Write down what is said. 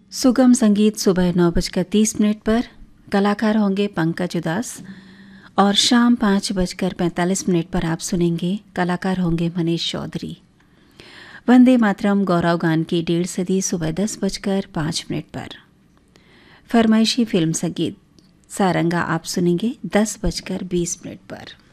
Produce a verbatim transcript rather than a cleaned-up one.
सुगम संगीत सुबह नौ बजकर तीस मिनट पर, कलाकार होंगे पंकज उदास। और शाम पाँच बजकर पैंतालीस मिनट पर आप सुनेंगे, कलाकार होंगे मनीष चौधरी। वंदे मातरम गौरव गान की डेढ़ सदी सुबह दस बजकर पाँच मिनट पर। फरमाइशी फिल्म संगीत सारंगा आप सुनेंगे दस बजकर बीस मिनट पर।